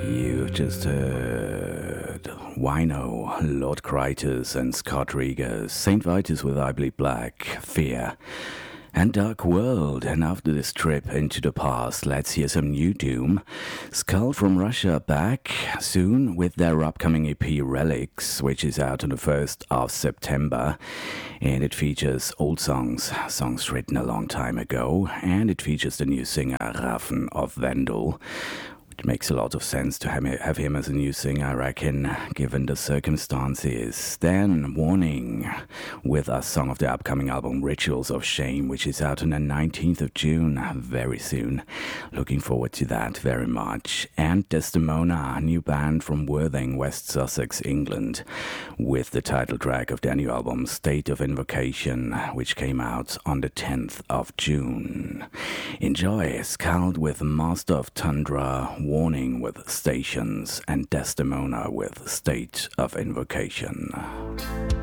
You just heard Wino, Lord Critus and Scott Rigas, St. Vitus with I Bleed Black, Fear, and Dark World. And after this trip into the past, let's hear some new Doom. Skull from Russia back soon with their upcoming EP Relics, which is out on the 1st of September. And it features old songs written a long time ago. And it features the new singer Raffen of Vendel. It makes a lot of sense to have him as a new singer, I reckon, given the circumstances. Then Warning with a song of the upcoming album Rituals of Shame, which is out on the 19th of June, very soon. Looking forward to that very much. And Desdemona, a new band from Worthing, West Sussex, England, with the title track of their new album State of Invocation, which came out on the 10th of June. Enjoy Skald with Master of Tundra, Warning with Stations, and Desdemona with State of Invocation.